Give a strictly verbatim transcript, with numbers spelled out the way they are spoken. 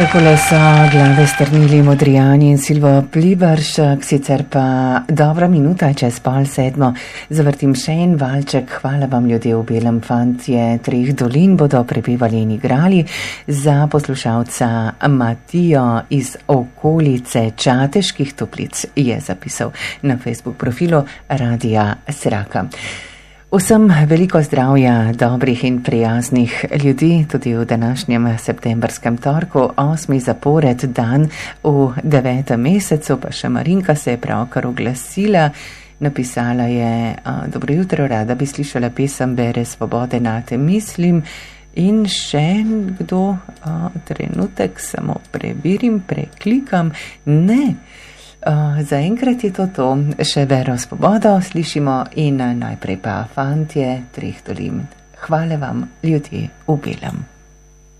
Takole so glave strnili Modrijani in Silvo Pliberšek, sicer pa dobra minuta čez pol sedmo. Zavrtim še en valček. Hvala vam, ljudje v belem, fantje treh dolin bodo prepevali in igrali. Za poslušalca Matijo iz okolice Čateških Toplic je zapisal na Facebook profilu Radia Sraka. Vsem veliko zdravja, dobrih in prijaznih ljudi, tudi v današnjem septembrskem torku, osmi zapored dan v devetem mesecu, pa še Marinka se je pravkar oglasila, napisala je: dobro jutro, rada bi slišala pesem Bere Svobode nate mislim. In še kdo, a, trenutek, samo preverim, preklikam, ne. Uh, zaenkrat je to to, še Vero Svobodo slišimo in najprej pa fantje treh dolin. Hvala vam, ljudje v belem.